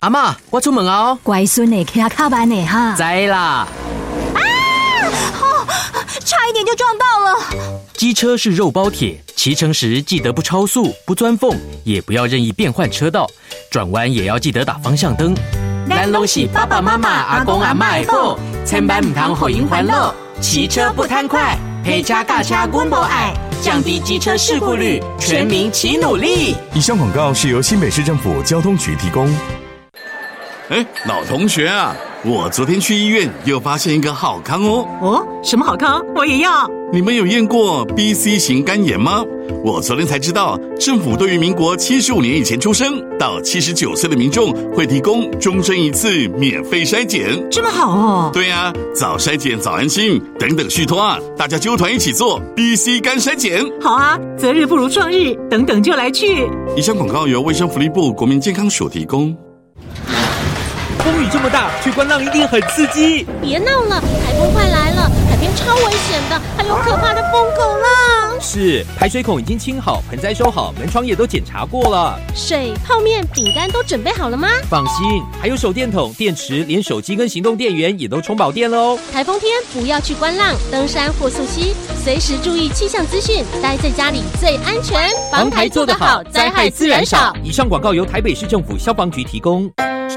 阿嬷，我出门哦。 乖孙的骑较慢的哈。 知啦。 差一点就撞到了。 机车是肉包铁，骑乘时记得不超速、不钻缝，也不要任意变换车道，转弯也要记得打方向灯。咱拢是爸爸妈妈、阿公阿嬷的宝，千万唔通互因烦恼。骑车不贪快，陪车驾车阮无爱，降低机车事故率，全民齐努力。 以上广告是由新北市政府交通局提供。 老同学啊，我昨天去医院又发现一个好康哦。 哦，什么好康？我也要。 你们有验过 BC 型肝炎吗？我昨天才知道，政府对于民国75年以前出生到79岁的民众会提供终身一次免费筛检。 这么好哦。 对啊，早筛检早安心，等等续托啊，大家揪团一起做 BC 肝筛检。 好啊，择日不如撞日，等等就来去。 以上广告由卫生福利部国民健康署提供。 风雨这么大，去观浪一定很刺激。 别闹了，台风快来了，海边超危险的，还有可怕的疯狗浪。 是，排水孔已经清好，盆栽收好，门窗也都检查过了。 水、泡面、饼干都准备好了吗？ 放心，还有手电筒、电池，连手机跟行动电源也都充饱电了哦。 台风天不要去观浪、登山或溯溪，随时注意气象资讯，待在家里最安全。 防台做得好，灾害自然少。以上广告由台北市政府消防局提供。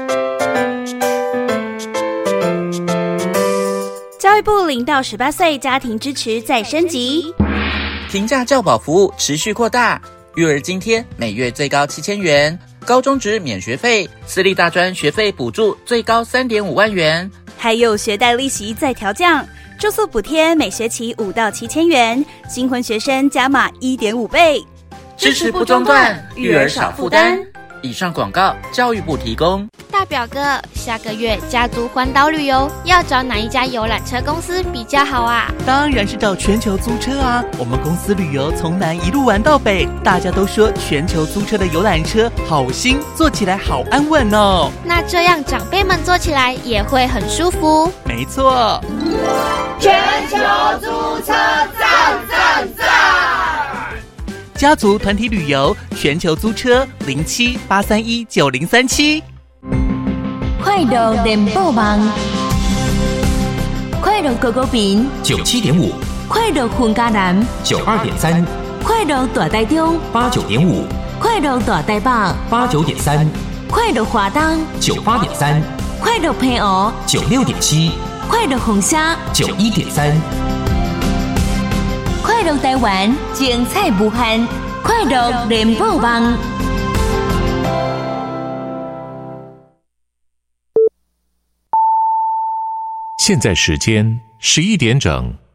教育部0到18岁家庭支持再升级， 平价教保服务持续扩大，育儿津贴每月最高7000元，高中职免学费，私立大专学费补助最高3.5万元， 还有学贷利息再调降，住宿补贴每学期5到7000元，新婚学生加码1.5倍， 支持不中断，育儿少负担。以上广告教育部提供。 大表哥，下个月家族环岛旅游要找哪一家游览车公司比较好啊？ 当然是找全球租车啊！我们公司旅游从南一路玩到北，大家都说全球租车的游览车好新，坐起来好安稳哦。 那这样长辈们坐起来也会很舒服。 没错， 全球租车赞赞赞！ 家族团体旅游，全球租车07-831-9037。 快乐联播网，快乐狗狗饼 97.5， 快乐混家南 92.3， 快乐大台中 89.5， 快乐大台北 89.3， 快乐华东 98.3， 快乐平湖 96.7， 快乐凤山 91.3。 快乐台湾，精彩无限，快乐联播网。 现在时间11点整。